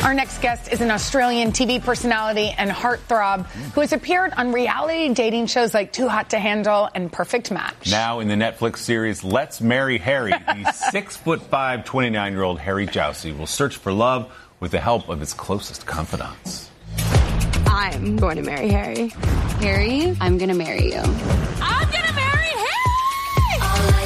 Our next guest is an Australian TV personality and heartthrob who has appeared on reality dating shows like Too Hot to Handle and Perfect Match. Now in the Netflix series Let's Marry Harry, the 6'5", 29-year-old Harry Jowsey will search for love with the help of his closest confidants. I'm going to marry Harry. Harry, I'm going to marry you. I'm going to marry Harry!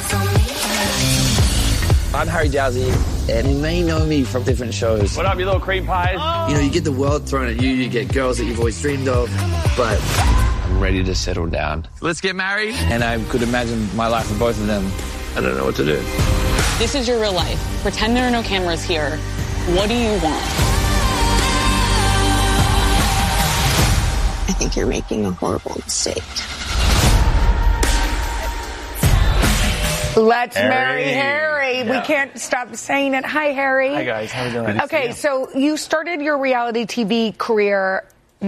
I'm Harry Jowsey, and you may know me from different shows. What up, you little cream pies? You know, you get the world thrown at you, you get girls that you've always dreamed of, but I'm ready to settle down. Let's get married. And I could imagine my life with both of them. I don't know what to do. This is your real life. Pretend there are no cameras here. What do you want? I think you're making a horrible mistake. Let's marry Harry. Yeah. We can't stop saying it. Hi, Harry. Hi, guys. How are you doing? Okay, so you started your reality TV career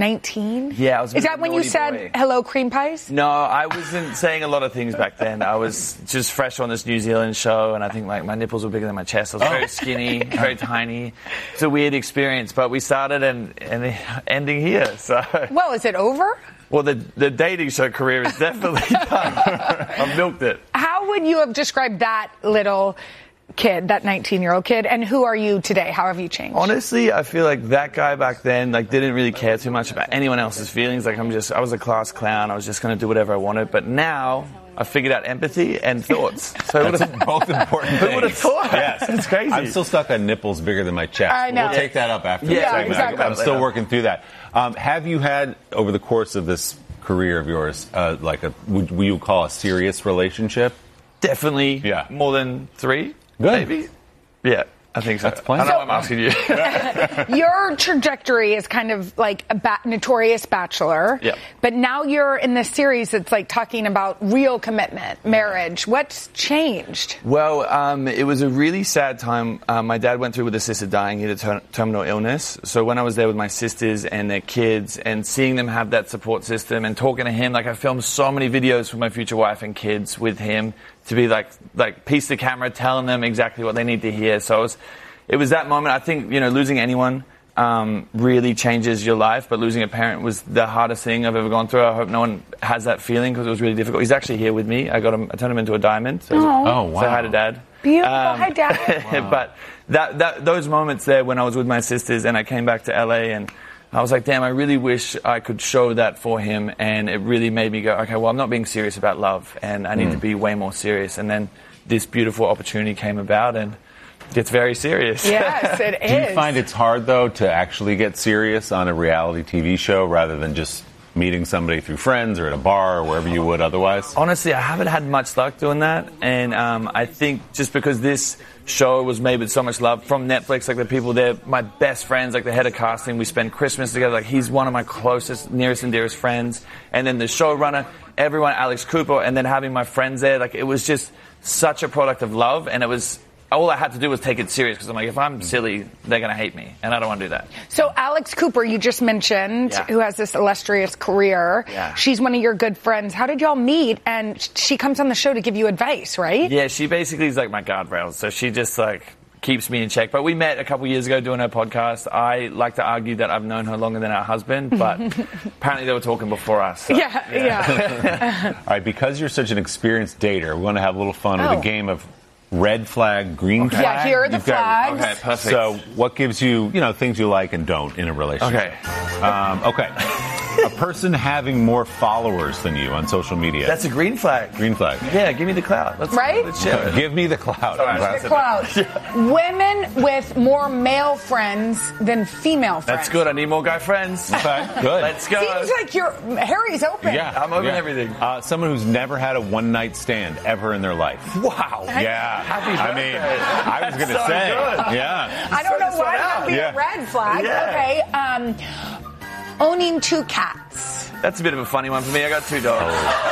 19? Yeah, I was. Is that when you said hello, cream pies? No, I wasn't saying a lot of things back then. I was just fresh on this New Zealand show, and I think like my nipples were bigger than my chest. I was very skinny, very tiny. It's a weird experience, but we started and ending here. So. Well, is it over? Well, the dating show career is definitely done. I've milked it. How would you have described that little kid, that 19-year-old kid, and who are you today? How have you changed? Honestly, I feel like that guy back then didn't really care too much about anyone else's feelings. I was a class clown. I was just going to do whatever I wanted. But now I figured out empathy and thoughts. So that's both important things. Who would have thought? Yes. It's crazy. I'm still stuck on nipples bigger than my chest. I know. We'll take that up after the segment. Exactly. I'm still working through that. Have you had, over the course of this career of yours, would you call a serious relationship? Definitely. Yeah. More than 3, Good. maybe. Yeah, I think so. That's plenty. I know I'm asking you. Your trajectory is kind of like a notorious bachelor. Yep. But now you're in this series that's like talking about real commitment, marriage. What's changed? Well, it was a really sad time. My dad went through with his sister dying. He had a terminal illness. So when I was there with my sisters and their kids and seeing them have that support system and talking to him, I filmed so many videos for my future wife and kids with him to be like piece the camera, telling them exactly what they need to hear. So it was that moment. I think, losing anyone really changes your life, but losing a parent was the hardest thing I've ever gone through. I hope no one has that feeling because it was really difficult. He's actually here with me. I turned him into a diamond. So wow. Say hi to Dad. Beautiful. Hi, Dad. Wow. But those moments there when I was with my sisters and I came back to LA and I was like, damn, I really wish I could show that for him. And it really made me go, okay, well, I'm not being serious about love and I need to be way more serious. And then this beautiful opportunity came about and it's very serious. Yes, it is. Do you find it's hard, though, to actually get serious on a reality TV show rather than just meeting somebody through friends or at a bar or wherever you would otherwise? Honestly, I haven't had much luck doing that. And I think just because this show was made with so much love from Netflix, the people there, my best friends, the head of casting, we spend Christmas together. He's one of my closest, nearest and dearest friends. And then the showrunner, everyone, Alex Cooper, and then having my friends there, it was just such a product of love. And it was, all I had to do was take it serious because I'm like, if I'm silly, they're going to hate me. And I don't want to do that. So Alex Cooper, you just mentioned, who has this illustrious career. Yeah. She's one of your good friends. How did y'all meet? And she comes on the show to give you advice, right? Yeah, she basically is like my guardrails. So she just keeps me in check. But we met a couple years ago doing her podcast. I like to argue that I've known her longer than her husband, but apparently they were talking before us. So, yeah. All right, because you're such an experienced dater, we want to have a little fun with a game of red flag, green flag. Yeah, here are the flags. Okay, perfect. So what gives you, things you like and don't in a relationship? Okay. A person having more followers than you on social media. That's a green flag. Green flag. Yeah, give me the clout. Let's share it. Give me the clout. The clout. Women with more male friends than female friends. That's good. I need more guy friends. Okay, good. Let's go. Seems like Harry's open. Yeah, I'm open everything. Someone who's never had a one-night stand ever in their life. Wow. Yeah. Happy birthday. I was going to say. Good. Yeah. I don't know why that would be a red flag. Yeah. Okay. Owning 2 cats. That's a bit of a funny one for me. I got 2 dogs.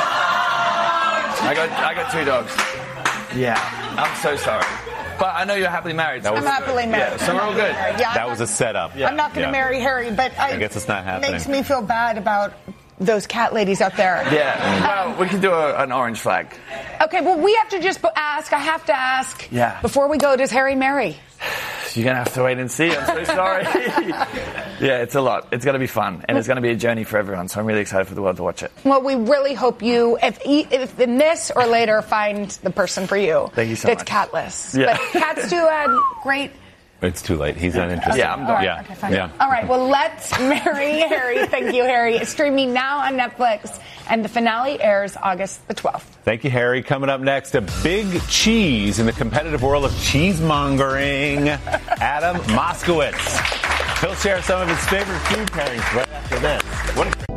I got 2 dogs. Yeah. I'm so sorry. But I know you're happily married. I'm happily married. Yeah, so we're all good. Yeah, that was a setup. I'm not going to marry Harry, but I guess it's not happening. It makes me feel bad about those cat ladies out there. Yeah. Well, we can do an orange flag. Okay, well, we have to just ask. I have to ask. Yeah. Before we go, does Harry marry? You're going to have to wait and see. I'm so sorry. Yeah, it's a lot. It's going to be fun, and it's going to be a journey for everyone, so I'm really excited for the world to watch it. Well, we really hope you, if in this or later, find the person for you. Thank you so much. much. That's catless. Yeah. But cats do a great... It's too late. He's uninterested. Yeah, I'm done. All right, Yeah. okay, fine. Yeah. All right, well, Let's Marry Harry. Thank you, Harry. It's streaming now on Netflix, and the finale airs August the 12th. Thank you, Harry. Coming up next, a big cheese in the competitive world of cheesemongering. Adam Moskowitz. He'll share some of his favorite food pairings right after this.